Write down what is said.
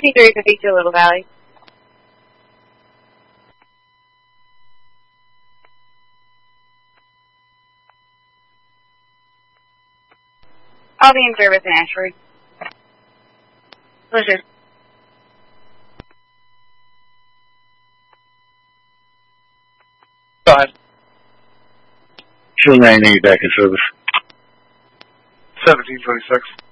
5352 Little Valley. I'll be in service in Ashford. Pleasure. Go ahead. Sure, 98 back in service. 1726.